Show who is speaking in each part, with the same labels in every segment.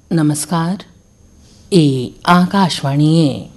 Speaker 1: नमस्कार, ये आकाशवाणी है।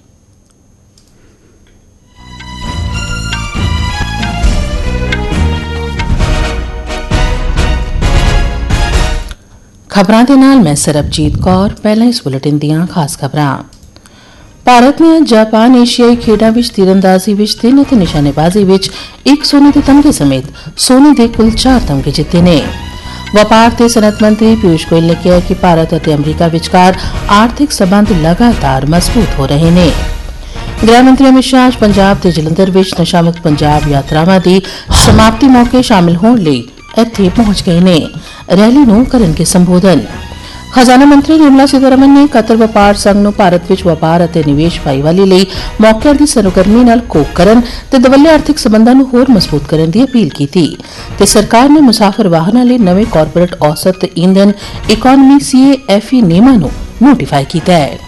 Speaker 1: खबरां दे नाल मैं सरबजीत कौर। पहला इस बुलेटिन दियां खास खबरां। भारत ने जापान एशियाई खेडां विच तीरंदाजी विच 3 ते निशानेबाजी विच 1 सोने दे तमगे समेत सोने दे कुल 4 तमगे जित्ते ने। वपार ते सनअत मंत्री पीयूष गोयल ने कहा कि भारत और अमरीका विचकार आर्थिक संबंध लगातार मजबूत हो रहे ने। गृह मंत्री अमित शाह आज पंजाब ते जलंधर विच नशामुक्त पंजाब यात्रावां दी समाप्ति मौके शामिल होने लई ਇੱਥੇ ਪਹੁੰਚ ਗਏ ਨੇ। ਰੈਲੀ ਨੂੰ ਕਰਨਗੇ ਸੰਬੋਧਨ। ਖਜ਼ਾਨਾ ਮੰਤਰੀ ਨਿਰਮਲਾ ਸੀਤਾਰਮਨ ਨੇ ਕਤਰ ਵਪਾਰ ਸੰਘ ਨੂੰ ਭਾਰਤ ਵਿੱਚ ਵਪਾਰ ਅਤੇ ਨਿਵੇਸ਼ ਭਾਈਵਾਲੀ ਲਈ ਮੌਕਿਆਂ ਦੀ ਸਰਗਰਮੀ ਨਾਲ ਕੋਕ ਕਰਨ ਤੇ ਦਵੱਲੇ ਆਰਥਿਕ ਸਬੰਧਾਂ ਨੂੰ ਹੋਰ ਮਜ਼ਬੂਤ ਕਰਨ ਦੀ ਅਪੀਲ ਕੀਤੀ ਤੇ ਸਰਕਾਰ ਨੇ ਮੁਸਾਫਰ ਵਾਹਨਾਂ ਲਈ ਨਵੇਂ ਕਾਰਪੋਰੇਟ ਔਸਤ ਇੰਧਨ ਇਕੋਨਮੀ CAFE ਨਿਯਮਾਂ ਨੂੰ ਨੋਟੀਫਾਈ ਕੀਤਾ ਹੈ।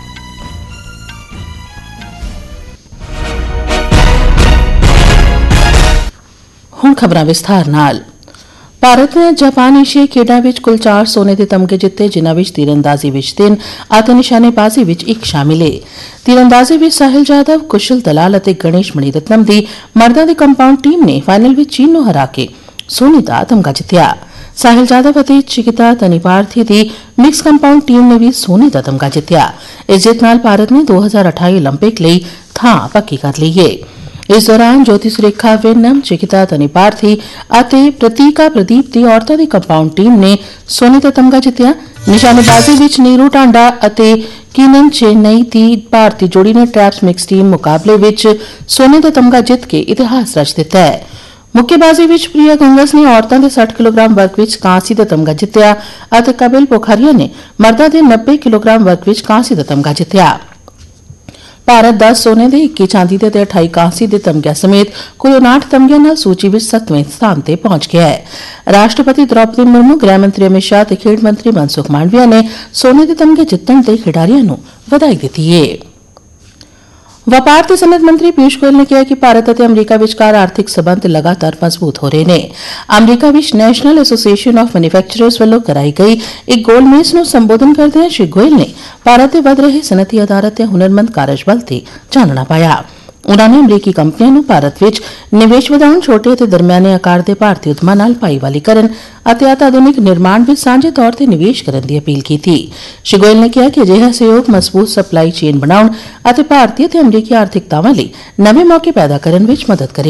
Speaker 1: ਹੁਣ ਖਬਰਾਂ ਵਿਸਥਾਰ ਨਾਲ। ਭਾਰਤ ਨੇ ਜਾਪਾਨ ਏਸ਼ੀਆਈ ਖੇਡਾਂ ਵਿੱਚ ਕੁੱਲ 4 ਸੋਨੇ ਦੇ ਤਮਗੇ ਜਿੱਤੇ, ਜਿਨ੍ਹਾਂ ਵਿੱਚ ਤੀਰੰਦਾਜ਼ੀ ਵਿੱਚ 3 ਅਤੇ ਨਿਸ਼ਾਨੇਬਾਜ਼ੀ ਵਿੱਚ 1 ਸ਼ਾਮਿਲ ਹੈ। ਤੀਰੰਦਾਜ਼ੀ ਵਿੱਚ ਸਾਹਿਲ ਜਾਦਵ, ਕੁਸ਼ਲ ਦਲਾਲ ਅਤੇ ਗਣੇਸ਼ ਮਣੀਰਤਨਮ ਦੀ ਮਰਦਾਂ ਦੀ ਕੰਪਾਊਂਡ ਟੀਮ ਨੇ ਫਾਈਨਲ ਵਿੱਚ ਚੀਨ ਨੂੰ ਹਰਾ ਕੇ ਸੋਨੇ ਦਾ ਤਮਗਾ ਜਿੱਤਿਆ। ਸਾਹਿਲ ਜਾਦਵ ਅਤੇ ਚਿਕਿਤਾ ਤਨੀਪਾਰਥੀ ਦੀ ਮਿਕਸ ਕੰਪਾਊਂਡ ਟੀਮ ਨੇ ਵੀ ਸੋਨੇ ਦਾ ਤਮਗਾ ਜਿੱਤਿਆ। ਇਸ ਜਿੱਤ ਨਾਲ ਭਾਰਤ ਨੇ 2028 ਓਲੰਪਿਕ ਲਈ ਥਾਂ ਪੱਕੀ ਕਰ ਲਈ ਹੈ। इस दौरान ज्योति सुरेखा वेन्नम, चिकिता तनीपार्थी ਅਤੇ ਪ੍ਰਤੀਕਾ ਪ੍ਰਦੀਪ ਦੀ ਔਰਤਾਂ ਦੀ ਕੰਪਾਊਂਡ ਟੀਮ ਨੇ ਸੋਨੇ ਦਾ ਤਮਗਾ ਜਿੱਤਿਆ। ਨਿਸ਼ਾਨੇਬਾਜ਼ੀ ਵਿੱਚ ਨੀਰੂ ਟਾਂਡਾ ਅਤੇ ਕੀਨਨ ਚੇਨਈ ਦੀ ਭਾਰਤੀ ਜੋੜੀ ਨੇ ਟ੍ਰੈਪਸ ਮਿਕਸ ਟੀਮ ਮੁਕਾਬਲੇ ਵਿੱਚ ਸੋਨੇ ਦਾ ਤਮਗਾ ਜਿੱਤ ਕੇ ਇਤਿਹਾਸ ਰਚ ਦਿੱਤਾ ਹੈ। ਮੁੱਕੇਬਾਜ਼ੀ ਵਿੱਚ ਪ੍ਰਿਆ ਗੰਗਸ ਨੇ ਔਰਤਾਂ ਦੇ 60 ਕਿਲੋਗ੍ਰਾਮ ਵਰਗ ਵਿੱਚ ਕਾਂਸੀ ਦਾ ਤਮਗਾ ਜਿੱਤਿਆ ਅਤੇ ਕਪਿਲ ਪੋਖਾਰੀਆ ਨੇ ਮਰਦਾਂ ਦੇ 90 ਕਿਲੋਗ੍ਰਾਮ ਵਰਗ ਵਿੱਚ ਕਾਂਸੀ ਦਾ ਤਮਗਾ ਜਿੱਤਿਆ। ਭਾਰਤ 10 ਸੋਨੇ ਦੇ 21 ਚਾਂਦੀ ਦੇ ਤੇ 28 ਕਾਂਸੀ ਦੇ ਤਮਗਿਆਂ ਸਮੇਤ ਕੁੱਲ 59 ਤਮਗਿਆਂ ਨਾਲ ਸੂਚੀ ਵਿੱਚ 7ਵੇਂ ਸਥਾਨ ਤੇ ਪਹੁੰਚ ਗਿਆ ਹੈ। ਰਾਸ਼ਟਰਪਤੀ ਦ੍ਰੌਪਦੀ ਮੁਰਮੂ, ਗ੍ਰਹਿ ਮੰਤਰੀ ਅਮਿਤ ਸ਼ਾਹ ਤੇ ਖੇਡ ਮੰਤਰੀ ਮਨਸੁਖ ਮਾਂਡਵੀਆ ਨੇ ਸੋਨੇ ਦੇ ਤਮਗੇ ਜਿੱਤਣ ਤੇ ਖਿਡਾਰੀਆਂ ਨੂੰ ਵਧਾਈ ਦਿੱਤੀ ਹੈ। ਵਪਾਰ ਤੇ ਸਨਅਤ ਮੰਤਰੀ ਪੀयूष गोयल ਨੇ ਕਿਹਾ ਕਿ ਭਾਰਤ ਅਤੇ ਅਮਰੀਕਾ ਵਿਚਕਾਰ ਆਰਥਿਕ ਸਬੰਧ ਲਗਾਤਾਰ ਮਜ਼ਬੂਤ ਹੋ ਰਹੇ ਨੇ। ਅਮਰੀਕਾ ਵਿੱਚ ਨੈਸ਼ਨਲ ਐਸੋਸੀਏਸ਼ਨ ਆਫ ਮੈਨੂਫੈਕਚਰਰਜ਼ ਵੱਲੋਂ ਕਰਾਈ ਗਈ ਇੱਕ ਗੋਲਮੇਜ਼ ਨੂੰ ਸੰਬੋਧਨ ਕਰਦਿਆਂ ਸ਼੍ਰੀ ਗੋਇਲ ਨੇ ਭਾਰਤ ਦੇ ਵਧ ਰਹੇ ਸਨਅਤੀ ਅਦਾਰਤ ਤੇ ਹੁਨਰਮੰਦ ਕਾਰਜਬਲ ਤੇ ਚਾਨਣਾ ਪਾਇਆ। ਉਨ੍ਹਾਂ ਨੇ ਅਮਰੀਕੀ ਕੰਪਨੀਆਂ ਨੂੰ ਭਾਰਤ ਵਿੱਚ ਨਿਵੇਸ਼ ਵਧਾਉਣ, ਛੋਟੇ ਅਤੇ ਦਰਮਿਆਨੇ ਆਕਾਰ ਦੇ ਭਾਰਤੀ ਉਦਮਾਂ ਨਾਲ ਭਾਈਵਾਲੀ ਕਰਨ ਅਤੇ ਅਤਿਆਧੁਨਿਕ ਨਿਰਮਾਣ ਵਿੱਚ ਸਾਂਝੇ ਤੌਰ ਤੇ ਨਿਵੇਸ਼ ਕਰਨ ਦੀ ਅਪੀਲ ਕੀਤੀ। ਸ਼੍ਰੀ ਗੋਇਲ ਨੇ ਕਿਹਾ ਕਿ ਅਜਿਹਾ ਸਹਿਯੋਗ ਮਜ਼ਬੂਤ ਸਪਲਾਈ ਚੇਨ ਬਣਾਉਣ ਅਤੇ ਭਾਰਤੀ ਅਤੇ ਅਮਰੀਕੀ ਆਰਥਿਕਤਾਵਾਂ ਲਈ ਨਵੇਂ ਮੌਕੇ ਪੈਦਾ ਕਰਨ ਵਿੱਚ ਮਦਦ ਕਰੇਗਾ।